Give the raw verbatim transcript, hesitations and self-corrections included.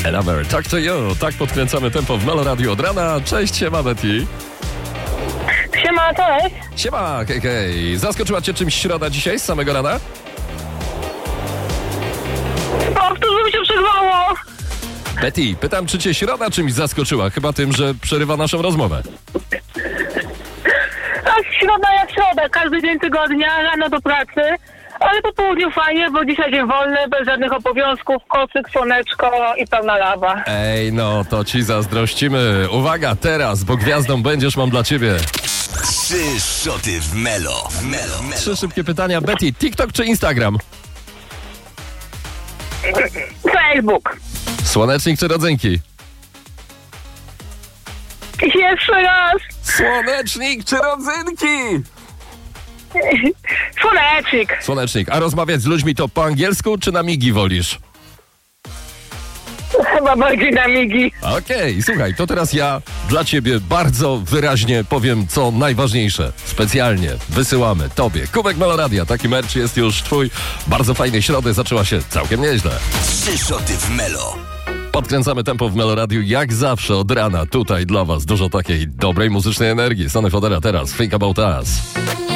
Lover, Talk to You. Tak podkręcamy tempo w Melo Radio od rana. Cześć, siema Betty. Siema, cześć. Siema, hej, hej. Zaskoczyła cię czymś środa dzisiaj z samego rana? Powtórz, mi się przerwało. Betty, pytam, czy cię środa czymś zaskoczyła? Chyba tym, że przerywa naszą rozmowę. Tak, środa jak środa, każdy dzień tygodnia, rano do pracy. Ale po południu fajnie, bo dzisiaj dzień wolny, bez żadnych obowiązków, kocyk, słoneczko i pełna lawa. Ej, no to ci zazdrościmy. Uwaga, teraz, bo gwiazdą będziesz, mam dla ciebie. Trzy szoty w Melo. W Melo. Melo. Trzy szybkie pytania. Betty, TikTok czy Instagram? Facebook. Słonecznik czy rodzynki? Jeszcze raz. Słonecznik czy rodzynki? Słonecznik. Słonecznik. A rozmawiać z ludźmi to po angielsku czy na migi wolisz? Chyba bardziej na migi. Okej, słuchaj, to teraz ja dla ciebie bardzo wyraźnie powiem, co najważniejsze. Specjalnie wysyłamy tobie kubek Meloradia. Taki merch jest już twój. Bardzo fajnej środy, zaczęła się całkiem nieźle. Trzy szoty w Melo. Podkręcamy tempo w Meloradiu jak zawsze od rana. Tutaj dla was dużo takiej dobrej muzycznej energii. Sony Fodera teraz, Think About Us.